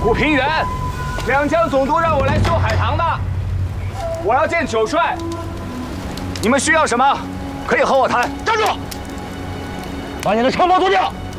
古平原，两江总督让我来修海棠的，我要见九帅。你们需要什么，可以和我谈。 站住！把你的长袍脱掉！